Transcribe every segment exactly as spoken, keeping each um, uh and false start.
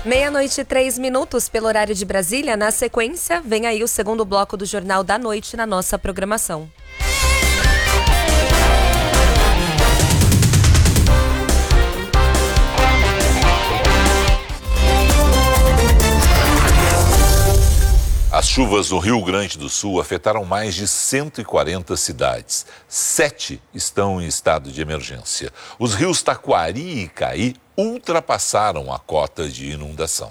Meia-noite e três minutos pelo horário de Brasília. Na sequência, vem aí o segundo bloco do Jornal da Noite na nossa programação. As chuvas no Rio Grande do Sul afetaram mais de cento e quarenta cidades. Sete estão em estado de emergência. Os rios Taquari e Icaí ultrapassaram a cota de inundação.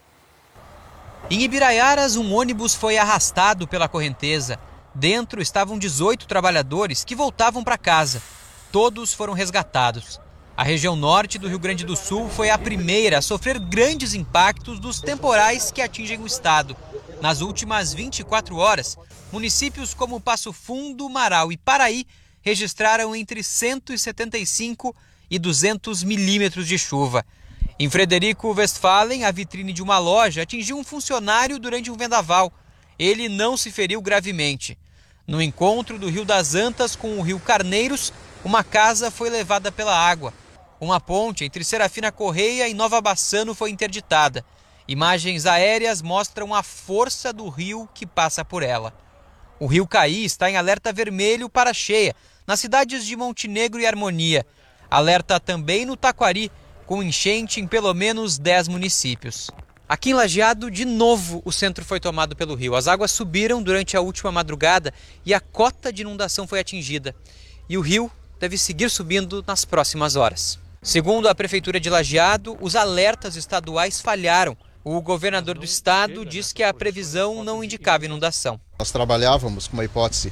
Em Ibiraiaras, um ônibus foi arrastado pela correnteza. Dentro estavam dezoito trabalhadores que voltavam para casa. Todos foram resgatados. A região norte do Rio Grande do Sul foi a primeira a sofrer grandes impactos dos temporais que atingem o estado. Nas últimas vinte e quatro horas, municípios como Passo Fundo, Marau e Paraí registraram entre cento e setenta e cinco e duzentos milímetros de chuva. Em Frederico Westphalen, a vitrine de uma loja atingiu um funcionário durante um vendaval. Ele não se feriu gravemente. No encontro do Rio das Antas com o Rio Carneiros, uma casa foi levada pela água. Uma ponte entre Serafina Correia e Nova Bassano foi interditada. Imagens aéreas mostram a força do rio que passa por ela. O Rio Caí está em alerta vermelho para cheia, nas cidades de Montenegro e Harmonia. Alerta também no Taquari, com enchente em pelo menos dez municípios. Aqui em Lajeado, de novo, o centro foi tomado pelo rio. As águas subiram durante a última madrugada e a cota de inundação foi atingida. E o rio deve seguir subindo nas próximas horas. Segundo a Prefeitura de Lajeado, os alertas estaduais falharam. O governador do estado diz que a previsão não indicava inundação. Nós trabalhávamos com uma hipótese,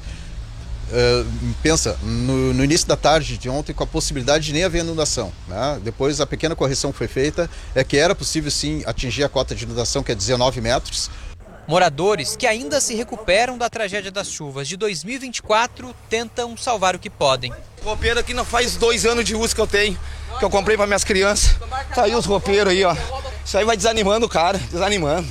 uh, pensa, no, no início da tarde de ontem com a possibilidade de nem haver inundação, né? Depois a pequena correção que foi feita é que era possível sim atingir a cota de inundação, que é dezenove metros. Moradores que ainda se recuperam da tragédia das chuvas de dois mil e vinte e quatro tentam salvar o que podem. Roupeiro aqui não faz dois anos de uso que eu tenho, que eu comprei para minhas crianças. Tá aí os roupeiros aí, ó. Isso aí vai desanimando o cara, desanimando.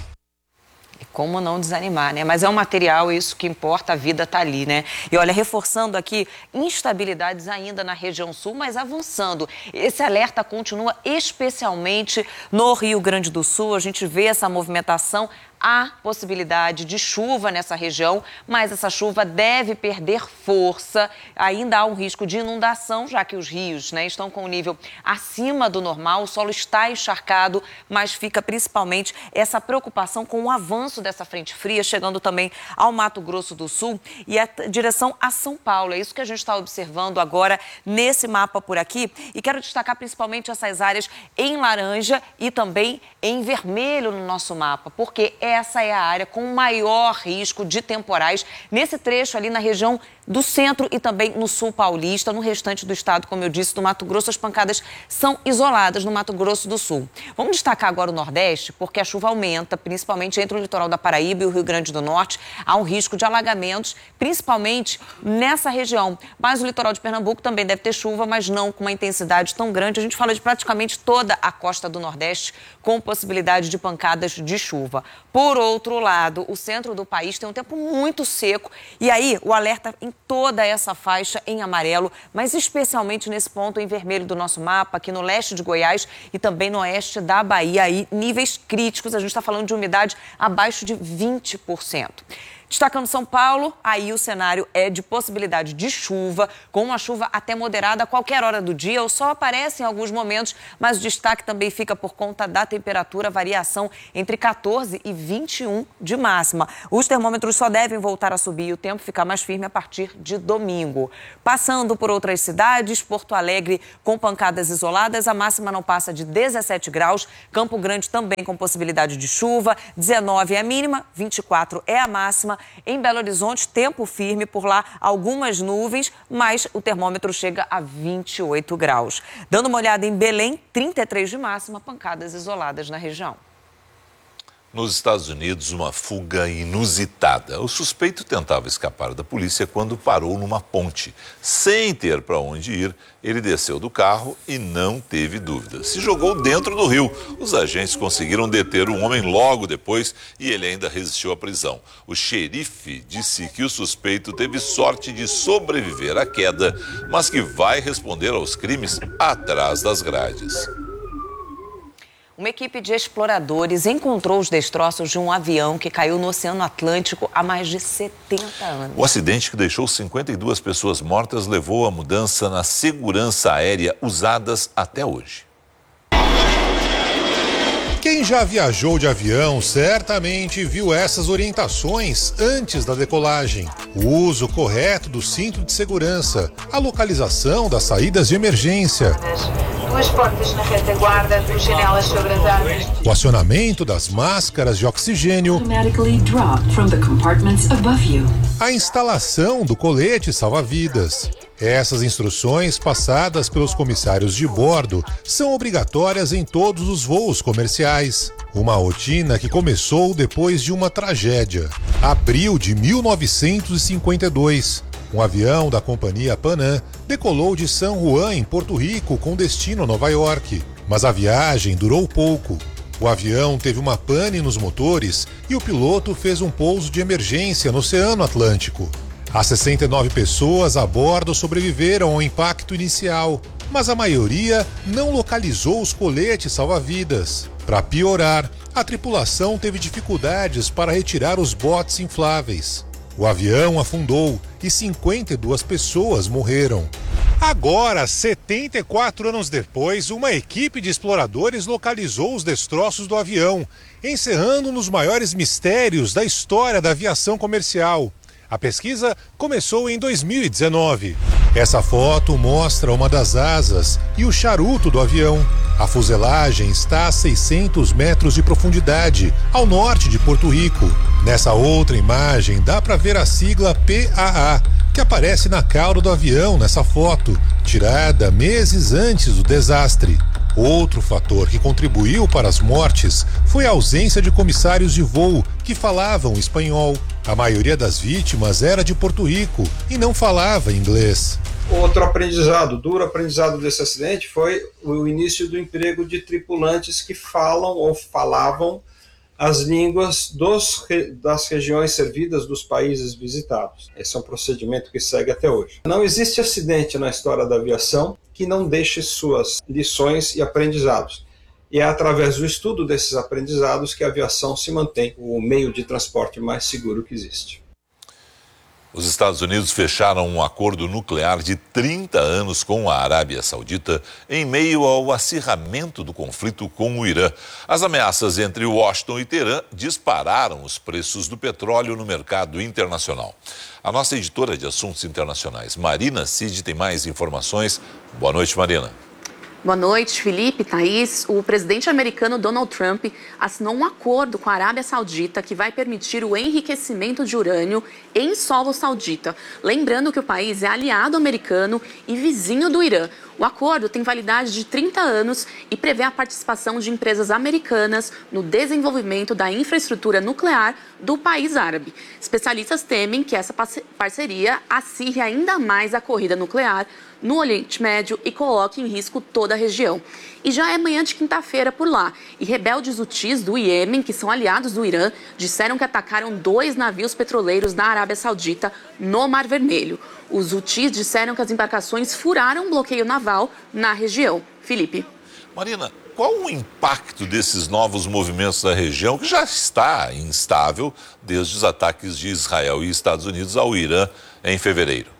E como não desanimar, né? Mas é um material, isso que importa, a vida tá ali, né? E olha, reforçando aqui, instabilidades ainda na região sul, mas avançando. Esse alerta continua especialmente no Rio Grande do Sul. A gente vê essa movimentação. Há possibilidade de chuva nessa região, mas essa chuva deve perder força. Ainda há um risco de inundação, já que os rios, né, estão com um nível acima do normal, o solo está encharcado, mas fica principalmente essa preocupação com o avanço dessa frente fria, chegando também ao Mato Grosso do Sul e a direção a São Paulo. É isso que a gente está observando agora nesse mapa por aqui. E quero destacar principalmente essas áreas em laranja e também em vermelho no nosso mapa, porque é essa é a área com maior risco de temporais nesse trecho ali na região do centro e também no sul paulista. No restante do estado, como eu disse, do Mato Grosso, as pancadas são isoladas no Mato Grosso do Sul. Vamos destacar agora o Nordeste, porque a chuva aumenta, principalmente entre o litoral da Paraíba e o Rio Grande do Norte. Há um risco de alagamentos, principalmente nessa região. Mas o litoral de Pernambuco também deve ter chuva, mas não com uma intensidade tão grande. A gente fala de praticamente toda a costa do Nordeste com possibilidade de pancadas de chuva. Por outro lado, o centro do país tem um tempo muito seco e aí o alerta em toda essa faixa em amarelo, mas especialmente nesse ponto em vermelho do nosso mapa, aqui no leste de Goiás e também no oeste da Bahia, aí níveis críticos, a gente está falando de umidade abaixo de vinte por cento. Destacando São Paulo, aí o cenário é de possibilidade de chuva, com uma chuva até moderada a qualquer hora do dia. O sol aparece em alguns momentos, mas o destaque também fica por conta da temperatura, variação entre quatorze e vinte e um de máxima. Os termômetros só devem voltar a subir e o tempo ficar mais firme a partir de domingo. Passando por outras cidades, Porto Alegre com pancadas isoladas, a máxima não passa de dezessete graus. Campo Grande também com possibilidade de chuva, dezenove é a mínima, vinte e quatro é a máxima. Em Belo Horizonte, tempo firme, por lá algumas nuvens, mas o termômetro chega a vinte e oito graus. Dando uma olhada em Belém, trinta e três de máxima, pancadas isoladas na região. Nos Estados Unidos, uma fuga inusitada. O suspeito tentava escapar da polícia quando parou numa ponte. Sem ter para onde ir, ele desceu do carro e não teve dúvida. Se jogou dentro do rio. Os agentes conseguiram deter o homem logo depois e ele ainda resistiu à prisão. O xerife disse que o suspeito teve sorte de sobreviver à queda, mas que vai responder aos crimes atrás das grades. Uma equipe de exploradores encontrou os destroços de um avião que caiu no Oceano Atlântico há mais de setenta anos. O acidente, que deixou cinquenta e duas pessoas mortas, levou a mudança na segurança aérea usadas até hoje. Quem já viajou de avião certamente viu essas orientações antes da decolagem. O uso correto do cinto de segurança, a localização das saídas de emergência, duas portas na retaguarda, duas janelas sobre as árvores, o acionamento das máscaras de oxigênio, a instalação do colete salva-vidas. Essas instruções, passadas pelos comissários de bordo, são obrigatórias em todos os voos comerciais. Uma rotina que começou depois de uma tragédia. Abril de mil novecentos e cinquenta e dois. Um avião da companhia Pan Am decolou de San Juan, em Porto Rico, com destino a Nova York. Mas a viagem durou pouco. O avião teve uma pane nos motores e o piloto fez um pouso de emergência no Oceano Atlântico. As sessenta e nove pessoas a bordo sobreviveram ao impacto inicial, mas a maioria não localizou os coletes salva-vidas. Para piorar, a tripulação teve dificuldades para retirar os botes infláveis. O avião afundou e cinquenta e duas pessoas morreram. Agora, setenta e quatro anos depois, uma equipe de exploradores localizou os destroços do avião, encerrando um dos maiores mistérios da história da aviação comercial. A pesquisa começou em dois mil e dezenove. Essa foto mostra uma das asas e o charuto do avião. A fuselagem está a seiscentos metros de profundidade, ao norte de Porto Rico. Nessa outra imagem dá para ver a sigla P A A, que aparece na cauda do avião nessa foto, tirada meses antes do desastre. Outro fator que contribuiu para as mortes foi a ausência de comissários de voo que falavam espanhol. A maioria das vítimas era de Porto Rico e não falava inglês. Outro aprendizado, duro aprendizado desse acidente foi o início do emprego de tripulantes que falam ou falavam as línguas dos, das regiões servidas dos países visitados. Esse é um procedimento que segue até hoje. Não existe acidente na história da aviação que não deixe suas lições e aprendizados. E é através do estudo desses aprendizados que a aviação se mantém o meio de transporte mais seguro que existe. Os Estados Unidos fecharam um acordo nuclear de trinta anos com a Arábia Saudita em meio ao acirramento do conflito com o Irã. As ameaças entre Washington e Teherã dispararam os preços do petróleo no mercado internacional. A nossa editora de assuntos internacionais, Marina Cid, tem mais informações. Boa noite, Marina. Boa noite, Felipe, Thaís. O presidente americano Donald Trump assinou um acordo com a Arábia Saudita que vai permitir o enriquecimento de urânio em solo saudita. Lembrando que o país é aliado americano e vizinho do Irã. O acordo tem validade de trinta anos e prevê a participação de empresas americanas no desenvolvimento da infraestrutura nuclear do país árabe. Especialistas temem que essa parceria acirre ainda mais a corrida nuclear no Oriente Médio e coloque em risco toda a região. E já é manhã de quinta-feira por lá, e rebeldes hutis do Iêmen, que são aliados do Irã, disseram que atacaram dois navios petroleiros na Arábia Saudita no Mar Vermelho. Os hutis disseram que as embarcações furaram um bloqueio naval na região. Felipe. Marina, qual o impacto desses novos movimentos na região, que já está instável desde os ataques de Israel e Estados Unidos ao Irã em fevereiro?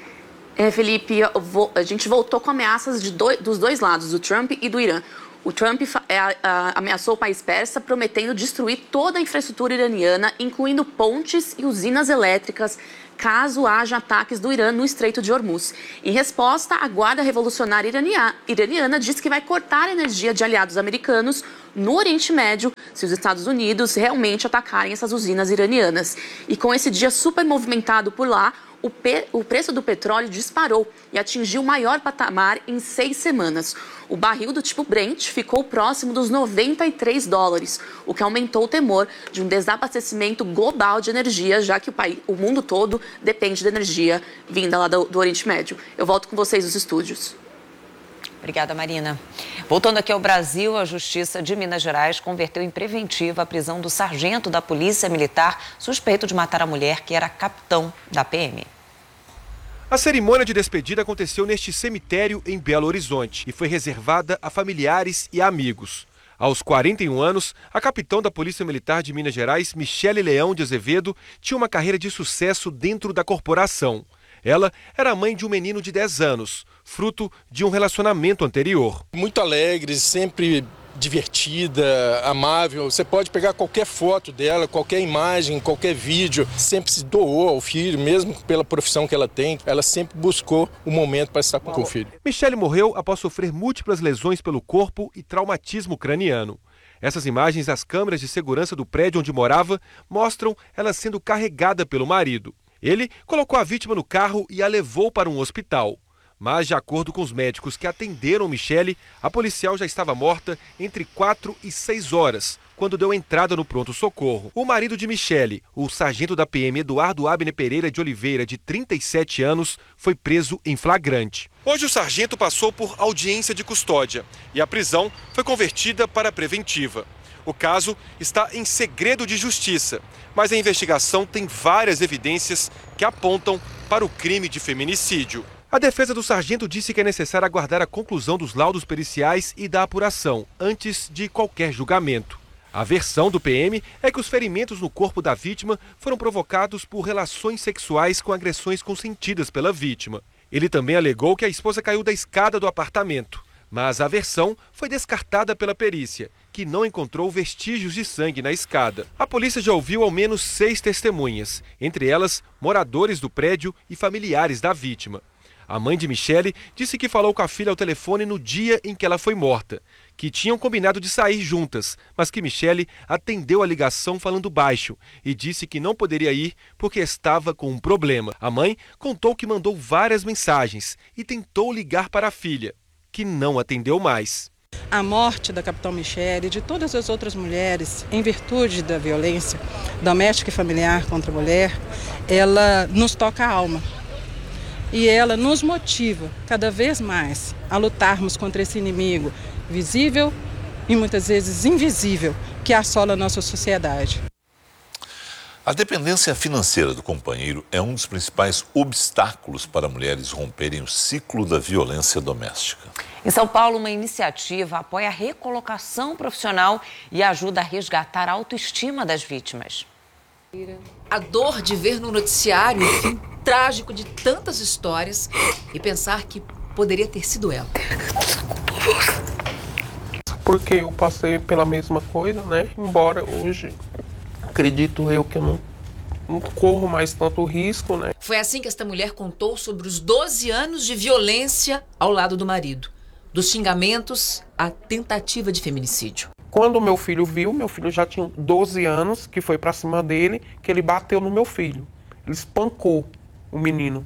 É, Felipe, a gente voltou com ameaças de dois, dos dois lados, do Trump e do Irã. O Trump é, a, ameaçou o país persa, prometendo destruir toda a infraestrutura iraniana, incluindo pontes e usinas elétricas, caso haja ataques do Irã no Estreito de Hormuz. Em resposta, a Guarda Revolucionária Iraniana, iraniana disse que vai cortar a energia de aliados americanos no Oriente Médio se os Estados Unidos realmente atacarem essas usinas iranianas. E com esse dia super movimentado por lá, O, pe... o preço do petróleo disparou e atingiu o maior patamar em seis semanas. O barril do tipo Brent ficou próximo dos noventa e três dólares, o que aumentou o temor de um desabastecimento global de energia, já que o, país... o mundo todo depende da energia vinda lá do, do Oriente Médio. Eu volto com vocês nos estúdios. Obrigada, Marina. Voltando aqui ao Brasil, a Justiça de Minas Gerais converteu em preventiva a prisão do sargento da Polícia Militar suspeito de matar a mulher que era capitão da P M. A cerimônia de despedida aconteceu neste cemitério em Belo Horizonte e foi reservada a familiares e amigos. Aos quarenta e um anos, a capitã da Polícia Militar de Minas Gerais, Michele Leão de Azevedo, tinha uma carreira de sucesso dentro da corporação. Ela era mãe de um menino de dez anos, fruto de um relacionamento anterior. Muito alegre, sempre divertida, amável. Você pode pegar qualquer foto dela, qualquer imagem, qualquer vídeo. Sempre se doou ao filho, mesmo pela profissão que ela tem. Ela sempre buscou o momento para estar com o filho. Michele morreu após sofrer múltiplas lesões pelo corpo e traumatismo craniano. Essas imagens das câmeras de segurança do prédio onde morava mostram ela sendo carregada pelo marido. Ele colocou a vítima no carro e a levou para um hospital. Mas, de acordo com os médicos que atenderam Michele, a policial já estava morta entre quatro e seis horas, quando deu entrada no pronto-socorro. O marido de Michele, o sargento da P M Eduardo Abner Pereira de Oliveira, de trinta e sete anos, foi preso em flagrante. Hoje o sargento passou por audiência de custódia e a prisão foi convertida para preventiva. O caso está em segredo de justiça, mas a investigação tem várias evidências que apontam para o crime de feminicídio. A defesa do sargento disse que é necessário aguardar a conclusão dos laudos periciais e da apuração, antes de qualquer julgamento. A versão do P M é que os ferimentos no corpo da vítima foram provocados por relações sexuais com agressões consentidas pela vítima. Ele também alegou que a esposa caiu da escada do apartamento, mas a versão foi descartada pela perícia, que não encontrou vestígios de sangue na escada. A polícia já ouviu ao menos seis testemunhas, entre elas moradores do prédio e familiares da vítima. A mãe de Michele disse que falou com a filha ao telefone no dia em que ela foi morta, que tinham combinado de sair juntas, mas que Michele atendeu a ligação falando baixo e disse que não poderia ir porque estava com um problema. A mãe contou que mandou várias mensagens e tentou ligar para a filha, que não atendeu mais. A morte da capitã Michele e de todas as outras mulheres, em virtude da violência doméstica e familiar contra a mulher, ela nos toca a alma. E ela nos motiva cada vez mais a lutarmos contra esse inimigo visível e muitas vezes invisível que assola a nossa sociedade. A dependência financeira do companheiro é um dos principais obstáculos para mulheres romperem o ciclo da violência doméstica. Em São Paulo, uma iniciativa apoia a recolocação profissional e ajuda a resgatar a autoestima das vítimas. A dor de ver no noticiário o fim trágico de tantas histórias e pensar que poderia ter sido ela. Porque eu passei pela mesma coisa, né? Embora hoje, acredito eu que eu não, não corro mais tanto risco, né? Foi assim que esta mulher contou sobre os doze anos de violência ao lado do marido. Dos xingamentos à tentativa de feminicídio. Quando meu filho viu, meu filho já tinha doze anos, que foi pra cima dele, que ele bateu no meu filho. Ele espancou o menino.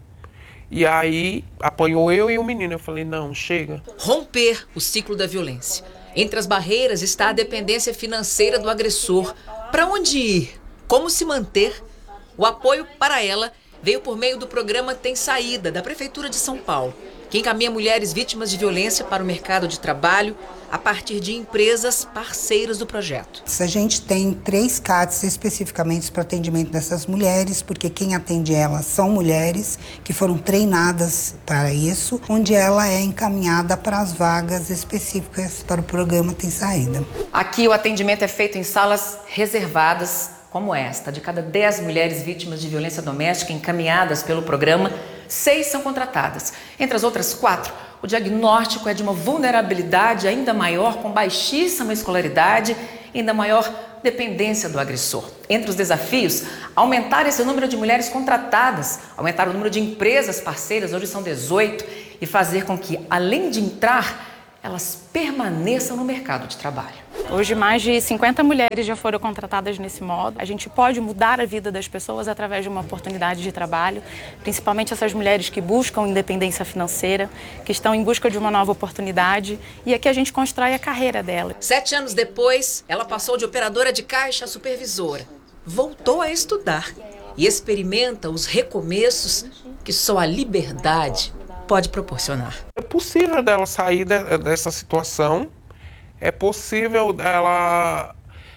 E aí apanhou eu e o menino. Eu falei, não, chega. Romper o ciclo da violência. Entre as barreiras está a dependência financeira do agressor. Para onde ir? Como se manter? O apoio para ela veio por meio do programa Tem Saída, da Prefeitura de São Paulo, que encaminha mulheres vítimas de violência para o mercado de trabalho a partir de empresas parceiras do projeto. A gente tem três C A Ts especificamente para atendimento dessas mulheres, porque quem atende elas são mulheres que foram treinadas para isso, onde ela é encaminhada para as vagas específicas para o programa Tem Saída. Aqui o atendimento é feito em salas reservadas, como esta. De cada dez mulheres vítimas de violência doméstica encaminhadas pelo programa, seis são contratadas. Entre as outras quatro, o diagnóstico é de uma vulnerabilidade ainda maior, com baixíssima escolaridade e ainda maior dependência do agressor. Entre os desafios, aumentar esse número de mulheres contratadas, aumentar o número de empresas parceiras, hoje são dezoito, e fazer com que, além de entrar, elas permaneçam no mercado de trabalho. Hoje, mais de cinquenta mulheres já foram contratadas nesse modo. A gente pode mudar a vida das pessoas através de uma oportunidade de trabalho, principalmente essas mulheres que buscam independência financeira, que estão em busca de uma nova oportunidade, e aqui a gente constrói a carreira dela. Sete anos depois, ela passou de operadora de caixa a supervisora. Voltou a estudar e experimenta os recomeços que só a liberdade pode proporcionar. É possível dela sair de, dessa situação, é possível dela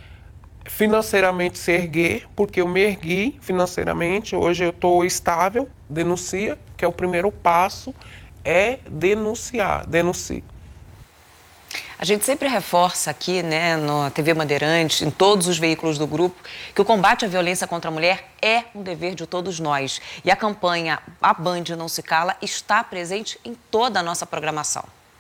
financeiramente se erguer, porque eu me ergui financeiramente, hoje eu estou estável, denuncia, que é o primeiro passo, é denunciar, denuncie. A gente sempre reforça aqui, né, na T V Bandeirantes, em todos os veículos do grupo, que o combate à violência contra a mulher é um dever de todos nós. E a campanha A Band Não Se Cala está presente em toda a nossa programação.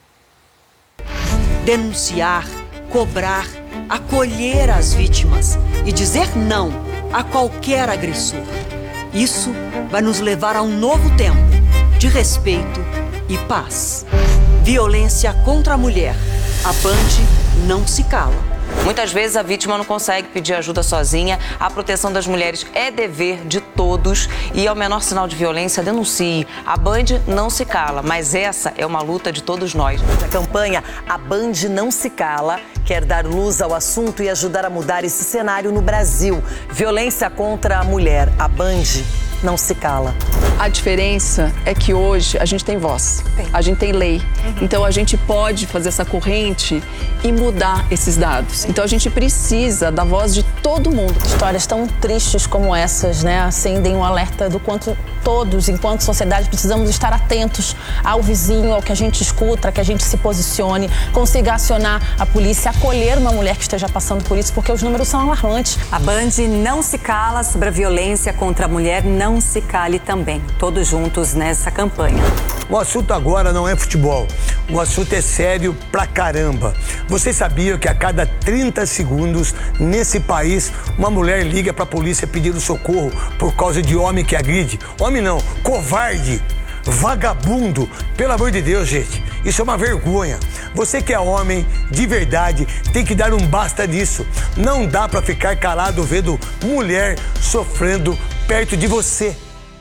Denunciar, cobrar, acolher as vítimas e dizer não a qualquer agressor. Isso vai nos levar a um novo tempo de respeito e paz. Violência contra a mulher. A Band não se cala. Muitas vezes a vítima não consegue pedir ajuda sozinha. A proteção das mulheres é dever de todos e ao menor sinal de violência, denuncie. A Band não se cala, mas essa é uma luta de todos nós. A campanha A Band Não Se Cala quer dar luz ao assunto e ajudar a mudar esse cenário no Brasil. Violência contra a mulher. A Band não se cala. A diferença é que hoje a gente tem voz, a gente tem lei. Uhum. Então a gente pode fazer essa corrente e mudar esses dados. Então a gente precisa da voz de todo mundo. Histórias tão tristes como essas, né, acendem um alerta do quanto todos, enquanto sociedade, precisamos estar atentos ao vizinho, ao que a gente escuta, que a gente se posicione, consiga acionar a polícia, acolher uma mulher que esteja passando por isso, porque os números são alarmantes. A Band não se cala sobre a violência contra a mulher, não se cale também. Todos juntos nessa campanha. O assunto agora não é futebol. O assunto é sério pra caramba. Vocês sabiam que a cada trinta segundos, nesse país, uma mulher liga pra polícia pedindo socorro por causa de homem que agride? Homem não, covarde, vagabundo. Pelo amor de Deus, gente, isso é uma vergonha. Você que é homem de verdade tem que dar um basta nisso. Não dá pra ficar calado vendo mulher sofrendo perto de você.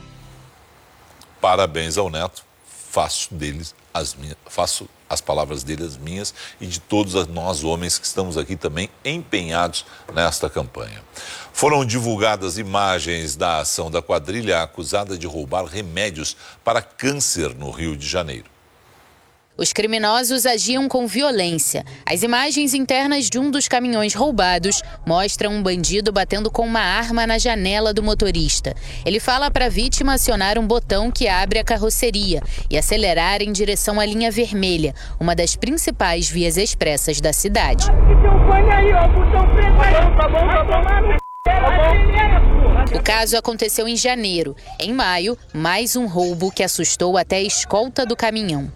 Parabéns ao Neto. Faço deles as minhas, faço as palavras dele as minhas e de todos nós homens que estamos aqui também empenhados nesta campanha. Foram divulgadas imagens da ação da quadrilha acusada de roubar remédios para câncer no Rio de Janeiro. Os criminosos agiam com violência. As imagens internas de um dos caminhões roubados mostram um bandido batendo com uma arma na janela do motorista. Ele fala para a vítima acionar um botão que abre a carroceria e acelerar em direção à linha vermelha, uma das principais vias expressas da cidade. O caso aconteceu em janeiro. Em maio, mais um roubo que assustou até a escolta do caminhão.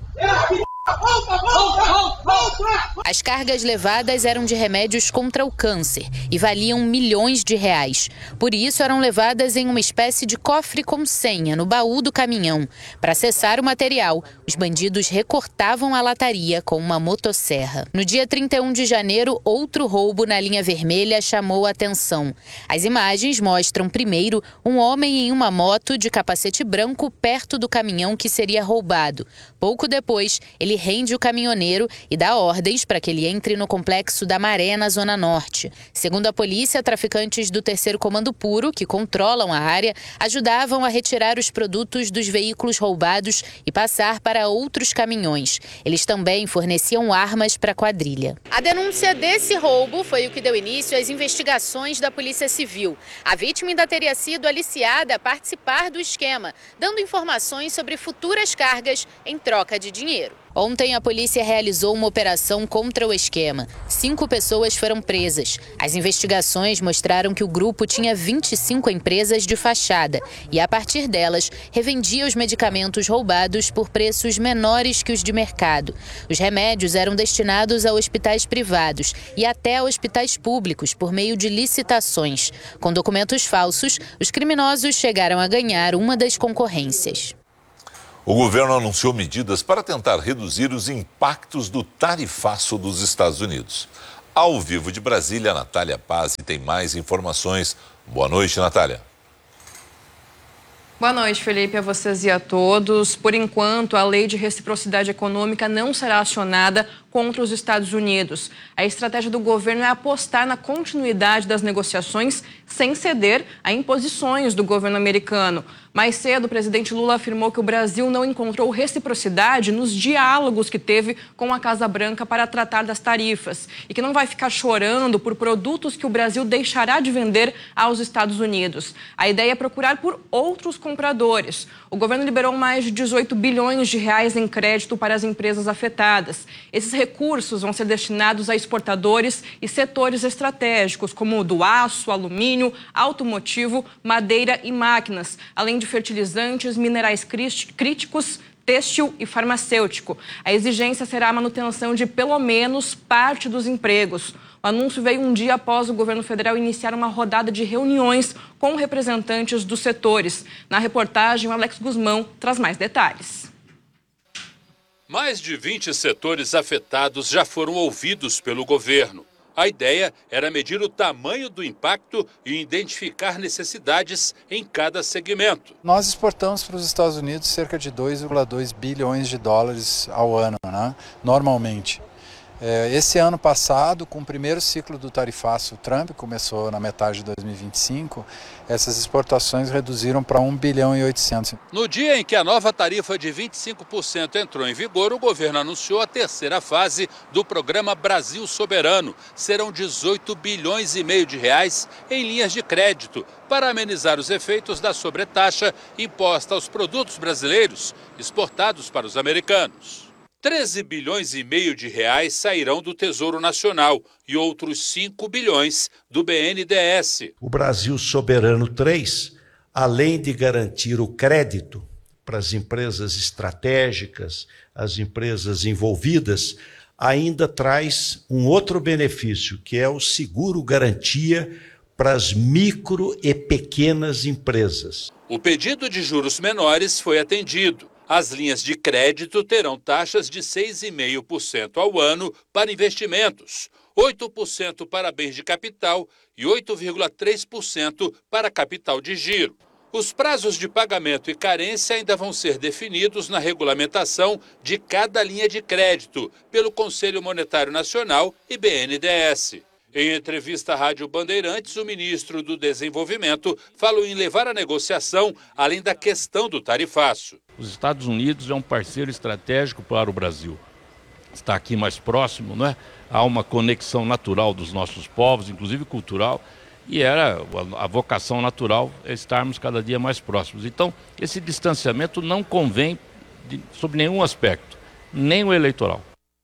As cargas levadas eram de remédios contra o câncer e valiam milhões de reais. Por isso, eram levadas em uma espécie de cofre com senha no baú do caminhão. Para acessar o material, os bandidos recortavam a lataria com uma motosserra. No dia trinta e um de janeiro, outro roubo na linha vermelha chamou a atenção. As imagens mostram, primeiro, um homem em uma moto de capacete branco perto do caminhão que seria roubado. Pouco depois, ele rende o caminhoneiro e dá ordens para que ele entre no complexo da Maré, na Zona Norte. Segundo a polícia, traficantes do terceiro Comando Puro, que controlam a área, ajudavam a retirar os produtos dos veículos roubados e passar para outros caminhões. Eles também forneciam armas para a quadrilha. A denúncia desse roubo foi o que deu início às investigações da Polícia Civil. A vítima ainda teria sido aliciada a participar do esquema, dando informações sobre futuras cargas em troca de dinheiro. Ontem, a polícia realizou uma operação contra o esquema. Cinco pessoas foram presas. As investigações mostraram que o grupo tinha vinte e cinco empresas de fachada e, a partir delas, revendia os medicamentos roubados por preços menores que os de mercado. Os remédios eram destinados a hospitais privados e até a hospitais públicos por meio de licitações. Com documentos falsos, os criminosos chegaram a ganhar uma das concorrências. O governo anunciou medidas para tentar reduzir os impactos do tarifaço dos Estados Unidos. Ao vivo de Brasília, Natália Paz tem mais informações. Boa noite, Natália. Boa noite, Felipe, a vocês e a todos. Por enquanto, a lei de reciprocidade econômica não será acionada contra os Estados Unidos. A estratégia do governo é apostar na continuidade das negociações sem ceder a imposições do governo americano. Mais cedo, o presidente Lula afirmou que o Brasil não encontrou reciprocidade nos diálogos que teve com a Casa Branca para tratar das tarifas e que não vai ficar chorando por produtos que o Brasil deixará de vender aos Estados Unidos. A ideia é procurar por outros compradores. O governo liberou mais de dezoito bilhões de reais em crédito para as empresas afetadas. Esses recursos vão ser destinados a exportadores e setores estratégicos, como o do aço, alumínio, automotivo, madeira e máquinas, além de fertilizantes, minerais críticos, têxtil e farmacêutico. A exigência será a manutenção de pelo menos parte dos empregos. O anúncio veio um dia após o governo federal iniciar uma rodada de reuniões com representantes dos setores. Na reportagem, o Alex Guzmão traz mais detalhes. Mais de vinte setores afetados já foram ouvidos pelo governo. A ideia era medir o tamanho do impacto e identificar necessidades em cada segmento. Nós exportamos para os Estados Unidos cerca de dois vírgula dois bilhões de dólares ao ano, né? Normalmente. Esse ano passado, com o primeiro ciclo do tarifaço Trump, começou na metade de dois mil e vinte e cinco, essas exportações reduziram para um bilhão e oitocentos. No dia em que a nova tarifa de vinte e cinco por cento entrou em vigor, o governo anunciou a terceira fase do programa Brasil Soberano. Serão dezoito bilhões e meio de reais em linhas de crédito para amenizar os efeitos da sobretaxa imposta aos produtos brasileiros exportados para os americanos. treze bilhões e meio de reais sairão do Tesouro Nacional e outros cinco bilhões do B N D E S. O Brasil Soberano três, além de garantir o crédito para as empresas estratégicas, as empresas envolvidas, ainda traz um outro benefício, que é o seguro garantia para as micro e pequenas empresas. O pedido de juros menores foi atendido. As linhas de crédito terão taxas de seis vírgula cinco por cento ao ano para investimentos, oito por cento para bens de capital e oito vírgula três por cento para capital de giro. Os prazos de pagamento e carência ainda vão ser definidos na regulamentação de cada linha de crédito pelo Conselho Monetário Nacional e B N D E S. Em entrevista à Rádio Bandeirantes, o ministro do Desenvolvimento falou em levar a negociação além da questão do tarifaço. Os Estados Unidos é um parceiro estratégico para o Brasil. Está aqui mais próximo, não é? Há uma conexão natural dos nossos povos, inclusive cultural, e era a vocação natural é estarmos cada dia mais próximos. Então, esse distanciamento não convém de, sob nenhum aspecto, nem o eleitoral.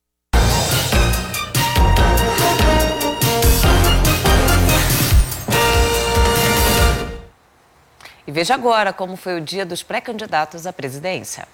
E veja agora como foi o dia dos pré-candidatos à presidência.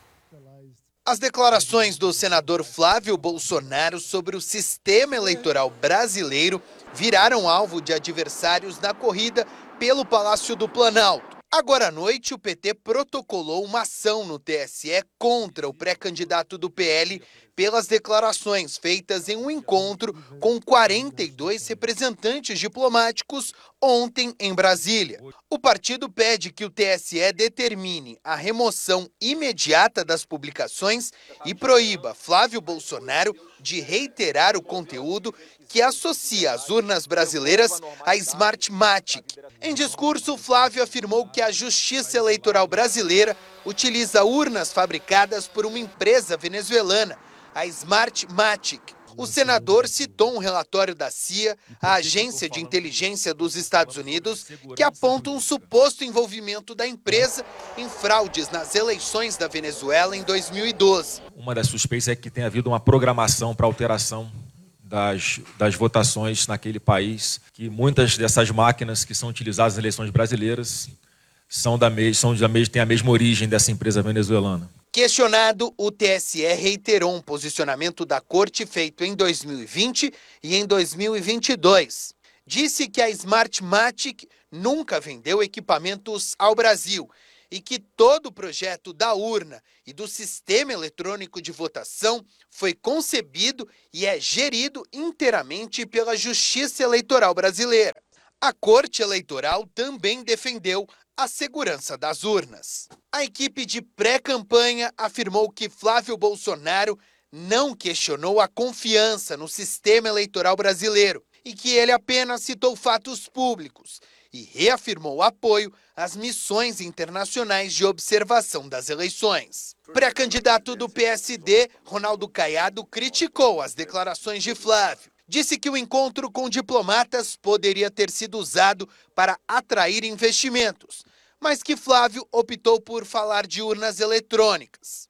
As declarações do senador Flávio Bolsonaro sobre o sistema eleitoral brasileiro viraram alvo de adversários na corrida pelo Palácio do Planalto. Agora à noite, o P T protocolou uma ação no T S E contra o pré-candidato do P L pelas declarações feitas em um encontro com quarenta e dois representantes diplomáticos ontem em Brasília. O partido pede que o T S E determine a remoção imediata das publicações e proíba Flávio Bolsonaro de reiterar o conteúdo que associa as urnas brasileiras à Smartmatic. Em discurso, Flávio afirmou que a Justiça Eleitoral brasileira utiliza urnas fabricadas por uma empresa venezuelana, a Smartmatic. O senador citou um relatório da C I A, a Agência de Inteligência dos Estados Unidos, que aponta um suposto envolvimento da empresa em fraudes nas eleições da Venezuela em dois mil e doze. Uma das suspeitas é que tenha havido uma programação para alteração Das, das votações naquele país, que muitas dessas máquinas que são utilizadas nas eleições brasileiras são da mes, são da mes, têm a mesma origem dessa empresa venezuelana. Questionado, o T S E reiterou um posicionamento da Corte feito em dois mil e vinte e em dois mil e vinte e dois. Disse que a Smartmatic nunca vendeu equipamentos ao Brasil e que todo o projeto da urna e do sistema eletrônico de votação foi concebido e é gerido inteiramente pela Justiça Eleitoral brasileira. A Corte Eleitoral também defendeu a segurança das urnas. A equipe de pré-campanha afirmou que Flávio Bolsonaro não questionou a confiança no sistema eleitoral brasileiro e que ele apenas citou fatos públicos e reafirmou apoio às missões internacionais de observação das eleições. Pré-candidato do P S D, Ronaldo Caiado, criticou as declarações de Flávio. Disse que o encontro com diplomatas poderia ter sido usado para atrair investimentos, mas que Flávio optou por falar de urnas eletrônicas.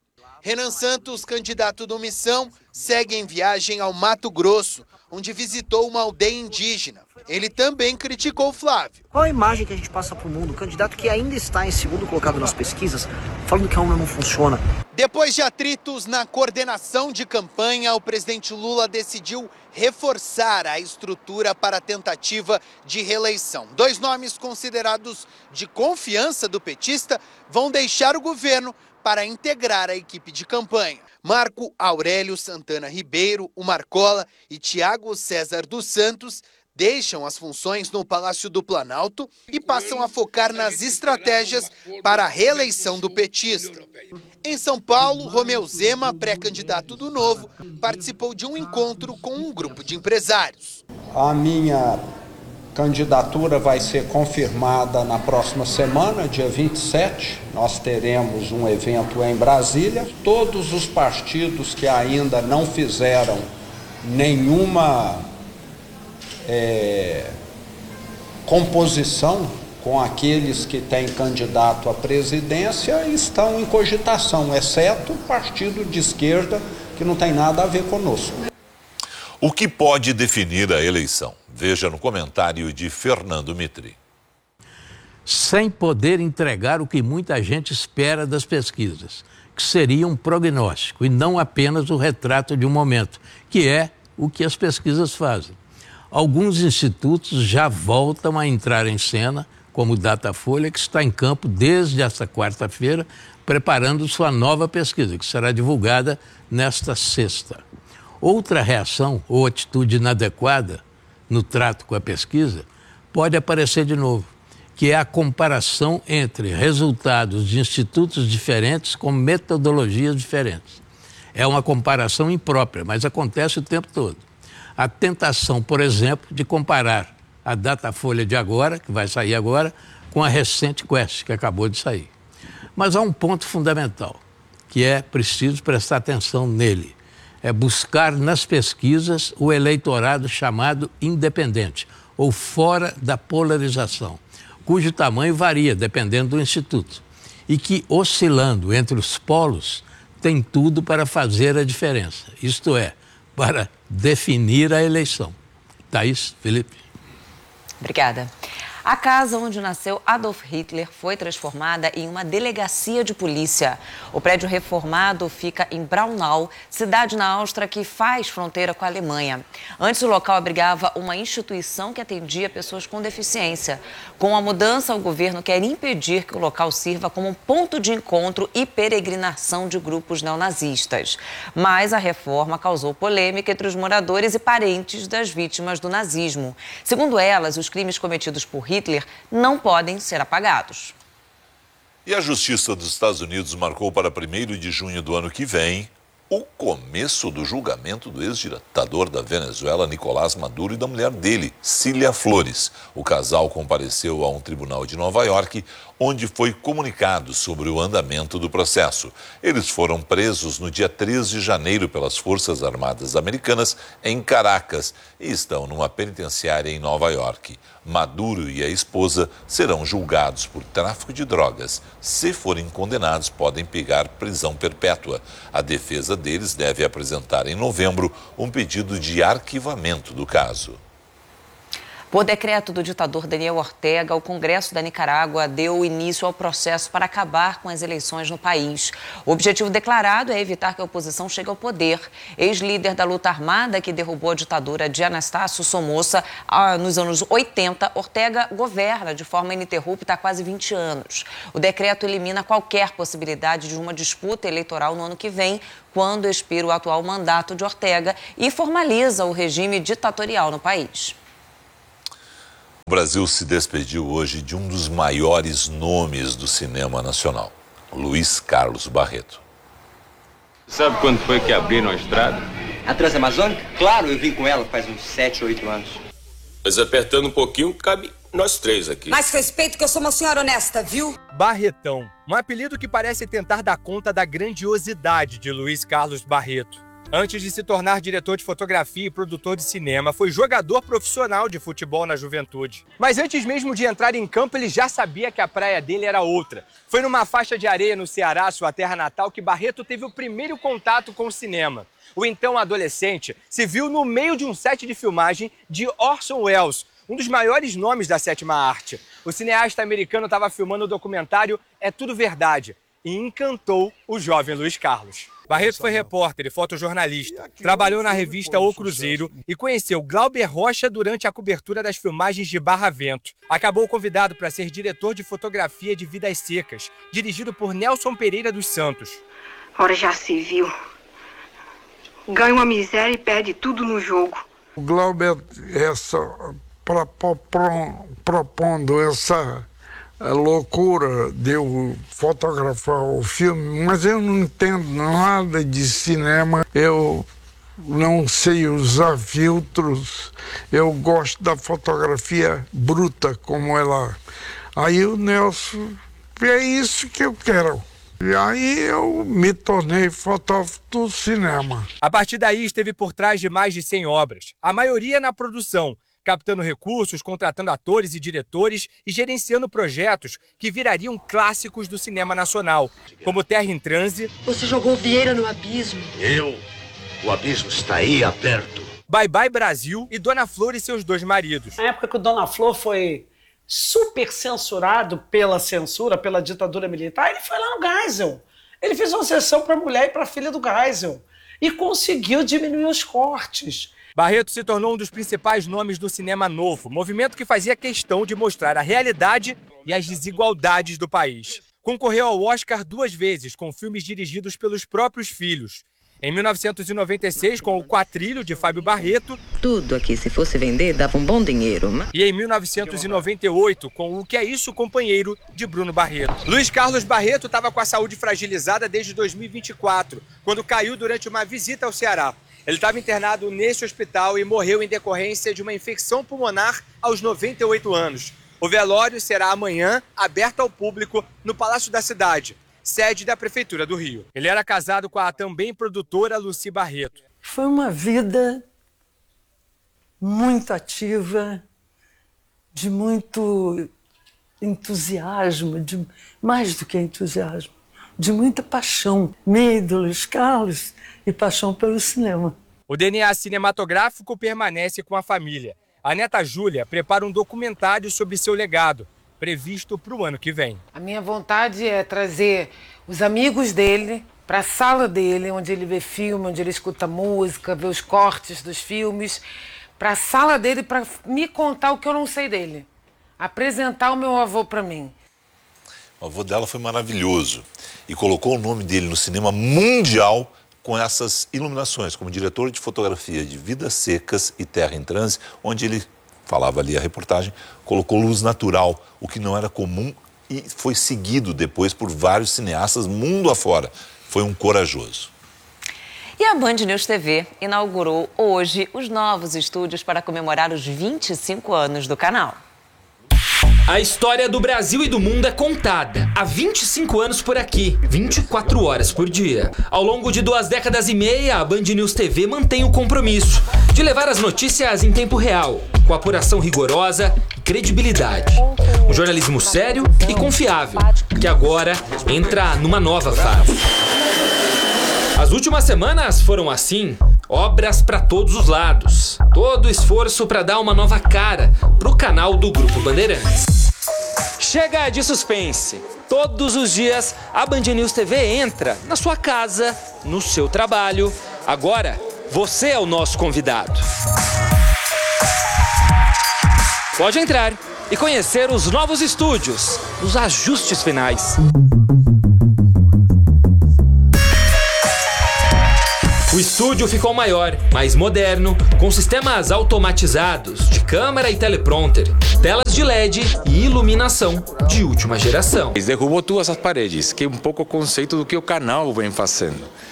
Renan Santos, candidato do Missão, segue em viagem ao Mato Grosso, onde visitou uma aldeia indígena. Ele também criticou Flávio. Qual a imagem que a gente passa para o mundo? O candidato que ainda está em segundo colocado nas pesquisas, falando que a urna não funciona. Depois de atritos na coordenação de campanha, o presidente Lula decidiu reforçar a estrutura para a tentativa de reeleição. Dois nomes considerados de confiança do petista vão deixar o governo para integrar a equipe de campanha. Marco Aurélio Santana Ribeiro, o Marcola e Tiago César dos Santos deixam as funções no Palácio do Planalto e passam a focar nas estratégias para a reeleição do petista. Em São Paulo, Romeu Zema, pré-candidato do Novo, participou de um encontro com um grupo de empresários. A minha candidatura vai ser confirmada na próxima semana, dia vinte e sete. Nós teremos um evento em Brasília. Todos os partidos que ainda não fizeram nenhuma é, composição com aqueles que têm candidato à presidência estão em cogitação, exceto o partido de esquerda, que não tem nada a ver conosco. O que pode definir a eleição? Veja no comentário de Fernando Mitri. Sem poder entregar o que muita gente espera das pesquisas, que seria um prognóstico e não apenas o retrato de um momento, que é o que as pesquisas fazem. Alguns institutos já voltam a entrar em cena, como o Datafolha, que está em campo desde esta quarta-feira, preparando sua nova pesquisa, que será divulgada nesta sexta. Outra reação ou atitude inadequada no trato com a pesquisa pode aparecer de novo, que é a comparação entre resultados de institutos diferentes com metodologias diferentes. É uma comparação imprópria, mas acontece o tempo todo. A tentação, por exemplo, de comparar a Datafolha de agora, que vai sair agora, com a recente Quest, que acabou de sair. Mas há um ponto fundamental, que é preciso prestar atenção nele. É buscar nas pesquisas o eleitorado chamado independente, ou fora da polarização, cujo tamanho varia dependendo do instituto, e que, oscilando entre os polos, tem tudo para fazer a diferença, isto é, para definir a eleição. Thaís, Felipe. Obrigada. A casa onde nasceu Adolf Hitler foi transformada em uma delegacia de polícia. O prédio reformado fica em Braunau, cidade na Áustria que faz fronteira com a Alemanha. Antes, o local abrigava uma instituição que atendia pessoas com deficiência. Com a mudança, o governo quer impedir que o local sirva como um ponto de encontro e peregrinação de grupos neonazistas. Mas a reforma causou polêmica entre os moradores e parentes das vítimas do nazismo. Segundo elas, os crimes cometidos por Hitler Hitler não podem ser apagados. E a Justiça dos Estados Unidos marcou para primeiro de junho do ano que vem o começo do julgamento do ex-ditador da Venezuela, Nicolás Maduro, e da mulher dele, Cília Flores. O casal compareceu a um tribunal de Nova York, onde foi comunicado sobre o andamento do processo. Eles foram presos no dia três de janeiro pelas Forças Armadas Americanas em Caracas e estão numa penitenciária em Nova York. Maduro e a esposa serão julgados por tráfico de drogas. Se forem condenados, podem pegar prisão perpétua. A defesa deles deve apresentar em novembro um pedido de arquivamento do caso. Por decreto do ditador Daniel Ortega, o Congresso da Nicarágua deu início ao processo para acabar com as eleições no país. O objetivo declarado é evitar que a oposição chegue ao poder. Ex-líder da luta armada que derrubou a ditadura de Anastácio Somoza nos anos oitenta, Ortega governa de forma ininterrupta há quase vinte anos. O decreto elimina qualquer possibilidade de uma disputa eleitoral no ano que vem, quando expira o atual mandato de Ortega, e formaliza o regime ditatorial no país. O Brasil se despediu hoje de um dos maiores nomes do cinema nacional, Luiz Carlos Barreto. Sabe quando foi que abriram a estrada? A Transamazônica? Claro, eu vim com ela faz uns sete, oito anos. Mas apertando um pouquinho, cabe nós três aqui. Mais respeito que eu sou uma senhora honesta, viu? Barretão, um apelido que parece tentar dar conta da grandiosidade de Luiz Carlos Barreto. Antes de se tornar diretor de fotografia e produtor de cinema, foi jogador profissional de futebol na juventude. Mas antes mesmo de entrar em campo, ele já sabia que a praia dele era outra. Foi numa faixa de areia no Ceará, sua terra natal, que Barreto teve o primeiro contato com o cinema. O então adolescente se viu no meio de um set de filmagem de Orson Welles, um dos maiores nomes da sétima arte. O cineasta americano estava filmando o documentário É Tudo Verdade e encantou o jovem Luiz Carlos. Barreto foi repórter e fotojornalista, trabalhou na revista O Cruzeiro e conheceu Glauber Rocha durante a cobertura das filmagens de Barravento. Acabou convidado para ser diretor de fotografia de Vidas Secas, dirigido por Nelson Pereira dos Santos. Ora, já se viu. Ganha uma miséria e perde tudo no jogo. O Glauber, essa, pra, pra, pra, propondo essa loucura de eu fotografar o filme, mas eu não entendo nada de cinema, eu não sei usar filtros, eu gosto da fotografia bruta como ela. Aí o Nelson, é isso que eu quero. E aí eu me tornei fotógrafo do cinema. A partir daí esteve por trás de mais de cem obras, a maioria na produção, captando recursos, contratando atores e diretores e gerenciando projetos que virariam clássicos do cinema nacional, como Terra em Transe. Você jogou Vieira no abismo. Eu? O abismo está aí, aberto. Bye Bye Brasil e Dona Flor e seus dois maridos. Na época que o Dona Flor foi super censurado pela censura, pela ditadura militar, ele foi lá no Geisel. Ele fez uma sessão para a mulher e para a filha do Geisel e conseguiu diminuir os cortes. Barreto se tornou um dos principais nomes do cinema novo, movimento que fazia questão de mostrar a realidade e as desigualdades do país. Concorreu ao Oscar duas vezes com filmes dirigidos pelos próprios filhos. Em mil novecentos e noventa e seis, com o Quatrilho, de Fábio Barreto. Tudo aqui, se fosse vender, dava um bom dinheiro. Mas... E em mil novecentos e noventa e oito, com O Que É Isso, Companheiro, de Bruno Barreto. Luiz Carlos Barreto estava com a saúde fragilizada desde dois mil e vinte e quatro, quando caiu durante uma visita ao Ceará. Ele estava internado nesse hospital e morreu em decorrência de uma infecção pulmonar aos noventa e oito anos. O velório será amanhã, aberto ao público, no Palácio da Cidade, sede da Prefeitura do Rio. Ele era casado com a também produtora Lucy Barreto. Foi uma vida muito ativa, de muito entusiasmo, de mais do que entusiasmo, de muita paixão. Minha do Luiz Carlos e paixão pelo cinema. O D N A cinematográfico permanece com a família. A neta Júlia prepara um documentário sobre seu legado, previsto para o ano que vem. A minha vontade é trazer os amigos dele para a sala dele, onde ele vê filme, onde ele escuta música, vê os cortes dos filmes, para a sala dele para me contar o que eu não sei dele. Apresentar o meu avô para mim. O avô dela foi maravilhoso e colocou o nome dele no cinema mundial com essas iluminações, como diretor de fotografia de Vidas Secas e Terra em Transe, onde ele, falava ali a reportagem, colocou luz natural, o que não era comum e foi seguido depois por vários cineastas mundo afora. Foi um corajoso. E a Band News T V inaugurou hoje os novos estúdios para comemorar os vinte e cinco anos do canal. A história do Brasil e do mundo é contada há vinte e cinco anos por aqui, vinte e quatro horas por dia. Ao longo de duas décadas e meia, a Band News T V mantém o compromisso de levar as notícias em tempo real, com apuração rigorosa e credibilidade. Um jornalismo sério e confiável, que agora entra numa nova fase. As últimas semanas foram assim, obras para todos os lados. Todo esforço para dar uma nova cara pro canal do Grupo Bandeirantes. Chega de suspense. Todos os dias a Band News T V entra na sua casa, no seu trabalho. Agora, você é o nosso convidado. Pode entrar e conhecer os novos estúdios, os ajustes finais. O estúdio ficou maior, mais moderno, com sistemas automatizados de câmera e teleprompter, telas de L E D e iluminação de última geração. Derrubou todas as paredes, que é um pouco o conceito do que o canal vem fazendo.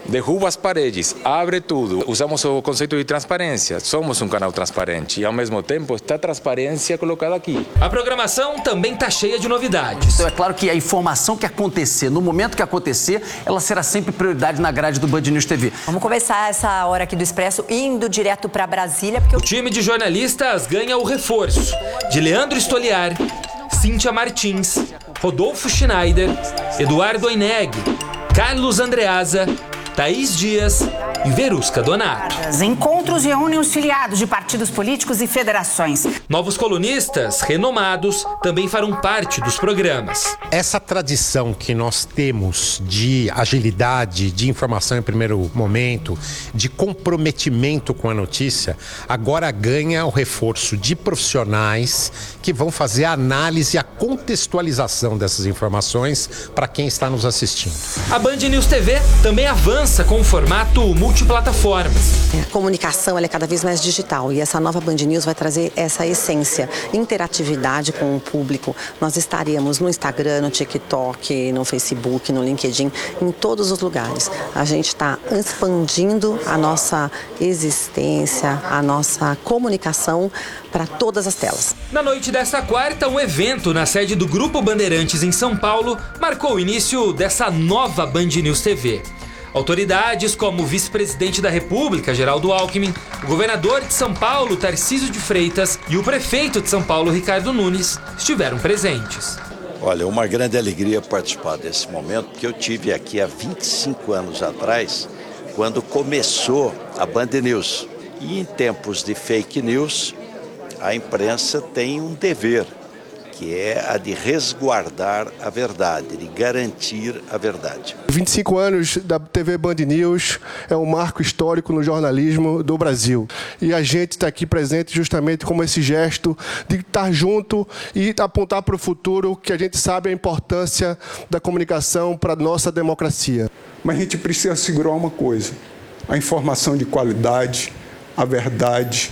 derruba as paredes, abre tudo. Usamos o conceito de transparência. Somos um canal transparente e, ao mesmo tempo, está a transparência colocada aqui. A programação também está cheia de novidades. Então, é claro que a informação que acontecer, no momento que acontecer, ela será sempre prioridade na grade do Band News T V. Vamos começar essa hora aqui do Expresso indo direto para Brasília, porque o time de jornalistas ganha o reforço de Leandro Stoliar, Cíntia Martins, Rodolfo Schneider, Eduardo Oineg, Carlos Andreasa, Thaís Dias e Verusca Donato. Encontros reúnem os filiados de partidos políticos e federações. Novos colunistas renomados também farão parte dos programas. Essa tradição que nós temos de agilidade, de informação em primeiro momento, de comprometimento com a notícia, agora ganha o reforço de profissionais que vão fazer a análise e a contextualização dessas informações para quem está nos assistindo. A Band News T V também avança com o formato multiplataformas. A comunicação ela é cada vez mais digital e essa nova Band News vai trazer essa essência, interatividade com o público. Nós estaremos no Instagram, no TikTok, no Facebook, no LinkedIn, em todos os lugares. A gente está expandindo a nossa existência, a nossa comunicação para todas as telas. Na noite desta quarta, um evento na sede do Grupo Bandeirantes em São Paulo marcou o início dessa nova Band News T V. Autoridades como o vice-presidente da República, Geraldo Alckmin, o governador de São Paulo, Tarcísio de Freitas, e o prefeito de São Paulo, Ricardo Nunes, estiveram presentes. Olha, uma grande alegria participar desse momento, porque eu tive aqui há vinte e cinco anos atrás, quando começou a Band News. E em tempos de fake news, a imprensa tem um dever, que é a de resguardar a verdade, de garantir a verdade. vinte e cinco anos da T V Band News é um marco histórico no jornalismo do Brasil. E a gente está aqui presente justamente como esse gesto de estar junto e apontar para o futuro, que a gente sabe a importância da comunicação para a nossa democracia. Mas a gente precisa segurar uma coisa, a informação de qualidade, a verdade,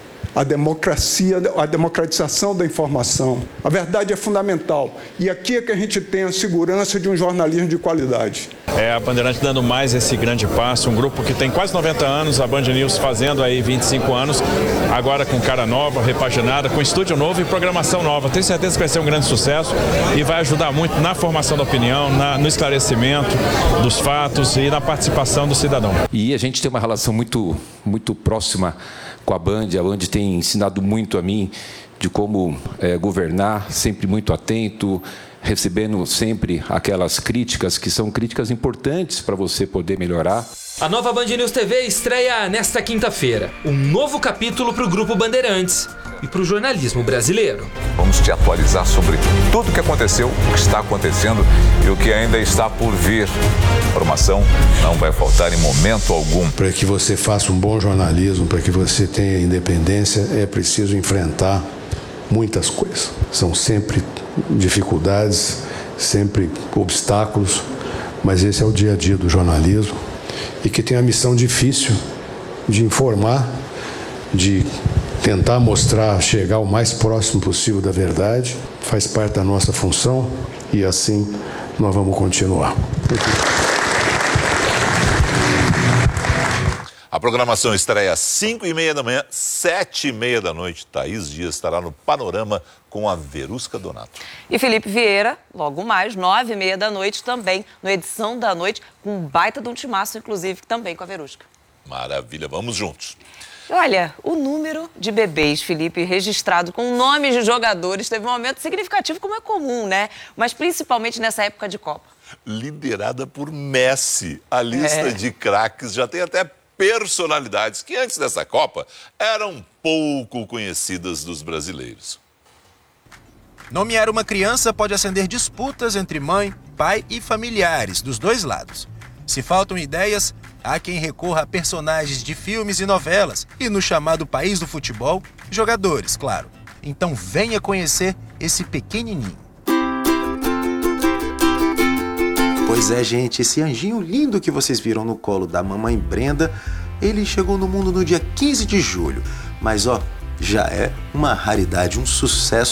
a democracia, a democratização da informação. A verdade é fundamental. E aqui é que a gente tem a segurança de um jornalismo de qualidade. É a Bandeirantes dando mais esse grande passo, um grupo que tem quase noventa anos, a Band News fazendo aí vinte e cinco anos, agora com cara nova, repaginada, com estúdio novo e programação nova. Tenho certeza que vai ser um grande sucesso e vai ajudar muito na formação da opinião, na, no esclarecimento dos fatos e na participação do cidadão. E a gente tem uma relação muito, muito próxima com a Band. A Band tem ensinado muito a mim de como é, governar, sempre muito atento, recebendo sempre aquelas críticas que são críticas importantes para você poder melhorar. A nova Band News T V estreia nesta quinta-feira. Um novo capítulo para o Grupo Bandeirantes e para o jornalismo brasileiro. Vamos te atualizar sobre tudo o que aconteceu, o que está acontecendo e o que ainda está por vir. Informação não vai faltar em momento algum. Para que você faça um bom jornalismo, para que você tenha independência, é preciso enfrentar muitas coisas. São sempre dificuldades, sempre obstáculos, mas esse é o dia a dia do jornalismo e que tem a missão difícil de informar, de tentar mostrar, chegar o mais próximo possível da verdade, faz parte da nossa função e assim nós vamos continuar. A programação estreia às cinco e meia da manhã, sete e meia da noite. Thaís Dias estará no Panorama com a Verusca Donato. E Felipe Vieira, logo mais, nove e meia da noite também, no Edição da Noite, com um baita de um timaço, inclusive, também com a Verusca. Maravilha, vamos juntos. Olha, o número de bebês, Felipe, registrado com nomes de jogadores teve um aumento significativo, como é comum, né? Mas principalmente nessa época de Copa. Liderada por Messi, a lista É. de craques já tem até personalidades que antes dessa Copa eram pouco conhecidas dos brasileiros. Nomear uma criança pode acender disputas entre mãe, pai e familiares dos dois lados. Se faltam ideias, há quem recorra a personagens de filmes e novelas e, no chamado país do futebol, jogadores, claro. Então venha conhecer esse pequenininho. Pois é, gente, esse anjinho lindo que vocês viram no colo da mamãe Brenda, ele chegou no mundo no dia quinze de julho. Mas, ó, já é uma raridade, um sucesso